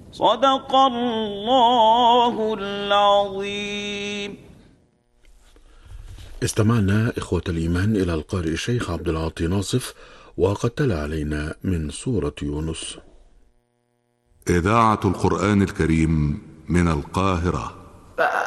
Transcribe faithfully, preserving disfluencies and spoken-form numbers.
صدق الله العظيم. استمعنا إخوة الإيمان إلى القارئ الشيخ عبد العاطي ناصف، وقد تلا علينا من سورة يونس. إذاعة القرآن الكريم من القاهرة.